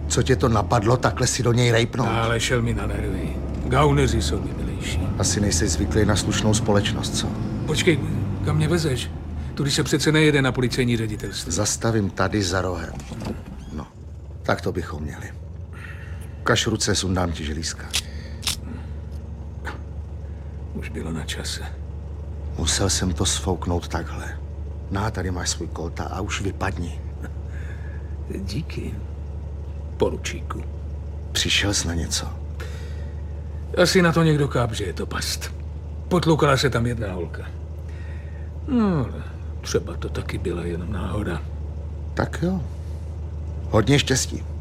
Co tě to napadlo takhle si do něj rejpnout? Ale šel mi na nervy. Gauneři jsou mi milejší. Asi nejsi zvyklý na slušnou společnost, co? Počkej, kam mě vezeš? Tudy se přece nejede na policejní ředitelství. Zastavím tady za rohem. No, tak to bychom měli. Ukaž ruce, sundám ti želízka. Už bylo na čase. Musel jsem to sfouknout takhle. Tady máš svůj kolta a už vypadni. Díky, poručíku. Přišel jsi na něco. Asi na to někdo káp, že je to past. Potlukala se tam jedna holka. No, třeba to taky byla jenom náhoda. Tak jo. Hodně štěstí.